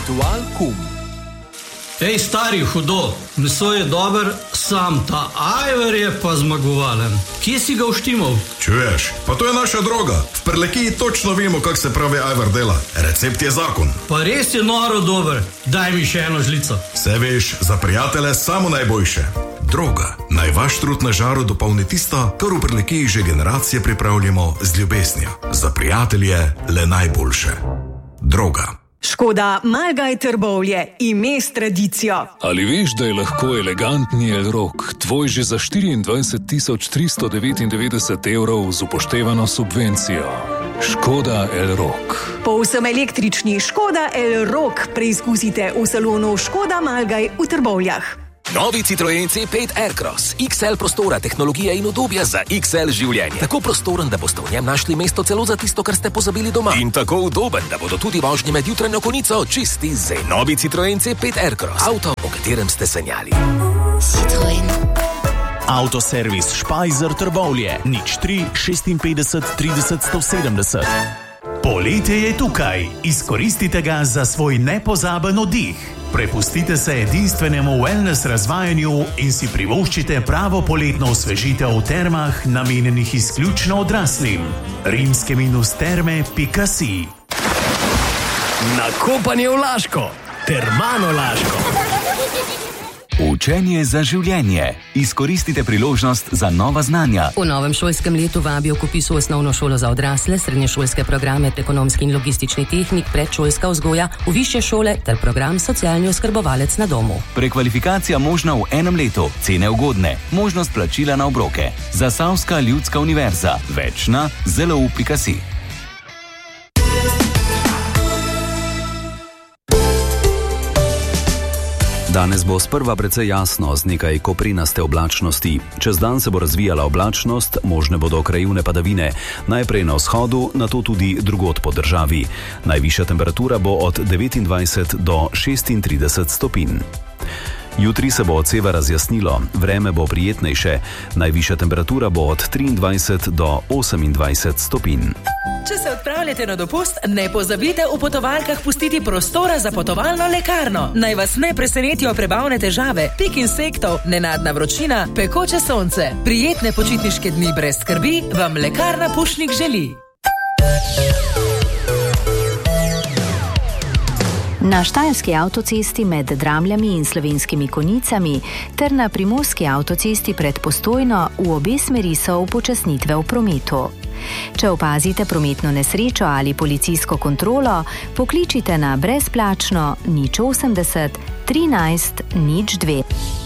Ritual kum. Ej, stari, hudo, meso je dober, sam ta ajvar je pa zmagovalen. Kje si ga uštimal? Čuješ, pa to je naša droga. V Prlekiji točno vemo, kako se pravi ajvar dela. Recept je zakon. Pa res je noro dober, daj mi še eno žlico. Vse veš, za prijatelje samo najboljše. Droga, naj vaš trud na žaru dopolni tisto, kar v Prlekiji že generacije pripravljamo z ljubeznijo. Za prijatelje le najboljše. Droga. Škoda Malgaj Trbovlje, ime s tradicijo. Ali veš, da je lahko elegantni Elrock tvoj že za 24.399 evrov z upoštevano subvencijo? Škoda Elrock. Povsem električni Škoda Elrock preizkusite v salonu Škoda Malgaj v Trbovljah. Novi Citroen C5 Aircross. XL prostora, tehnologija in udobja za XL življenje. Tako prostoren, da boste v njem našli mesto celo za tisto, kar ste pozabili doma. In tako udoben, da bodo tudi vožnje med jutranjo konico čisti zen. Novi Citroen C5 Aircross. Avto, o katerem ste sanjali. Citroen. Avtoservis Špajzer Trbovlje. 03 56 30 170. Poletje je tukaj. Izkoristite ga za svoj nepozaben oddih. Prepustite se edinstvenemu wellness razvajanju in si privoščite pravo poletno osvežitev v termah, namenjenih izključno odraslim. rimske-terme.si. Na kopanje v Laško. Termano Laško. Učenje za življenje. Izkoristite priložnost za nova znanja. V novem šolskem letu vabijo k vpisu osnovno šolo za odrasle, srednješolske programe, ekonomski in logistični tehnik, predšolska vzgoja, v višje šole ter program socialni oskrbovalec na domu. Prekvalifikacija možna v enem letu, cene ugodne, možnost plačila na obroke. Zasavska ljudska univerza. Več na zlu.si. Danes bo sprva precej jasno z nekaj koprinaste oblačnosti. Čez dan se bo razvijala oblačnost, možne bodo krajevne padavine, najprej na vzhodu, nato tudi drugod po državi. Najvišja temperatura bo od 29 do 36 stopinj. Jutri se bo od severa razjasnilo, vreme bo prijetnejše, najvišja temperatura bo od 23 do 28 stopinj. Če se odpravljate na dopust, ne pozabite v potovalkah pustiti prostora za potovalno lekarno. Naj vas ne presenetijo prebavne težave, pik insektov, nenadna vročina, pekoče sonce. Prijetne počitniške dni brez skrbi vam lekarna Pušnik želi. Na štajerski avtocesti med Dramljami in Slovenskimi Konjicami ter na primorski avtocesti pred Postojno v obe smeri so upočasnitve v prometu. Če opazite prometno nesrečo ali policijsko kontrolo, pokličite na brezplačno 080 13 02.